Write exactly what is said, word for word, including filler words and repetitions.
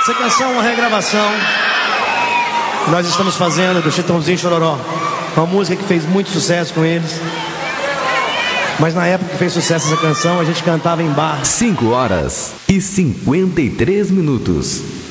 Essa canção é uma regravação que nós estamos fazendo do Chitãozinho e Chororó. Uma música que fez muito sucesso com eles. Mas na época que fez sucesso essa canção, a gente cantava em bar. cinco horas e cinquenta e três minutos.